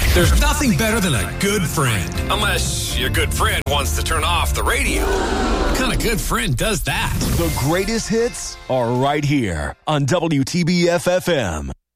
There's nothing better than a good friend. Unless your good friend wants to turn off the radio. What kind of good friend does that? The greatest hits are right here on WTBF FM.